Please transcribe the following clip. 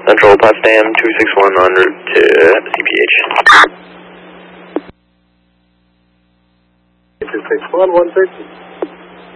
Central Potsdam 261 en route to CPH. 261, 113.